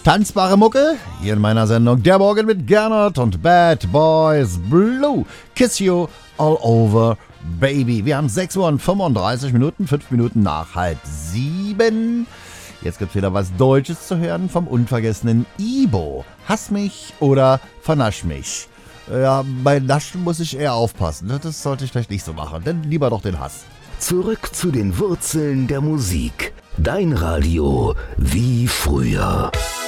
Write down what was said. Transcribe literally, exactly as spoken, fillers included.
tanzbare Mucke hier in meiner Sendung Der Morgen mit Gernot und Bad Boys Blue. Kiss you all over, baby. Wir haben sechs Uhr und fünfunddreißig Minuten, fünf Minuten nach halb sieben. Jetzt gibt's wieder was Deutsches zu hören vom unvergessenen Ibo. Hass mich oder vernasch mich. Ja, bei Naschen muss ich eher aufpassen. Das sollte ich vielleicht nicht so machen, denn lieber doch den Hass. Zurück zu den Wurzeln der Musik. Dein Radio wie früher.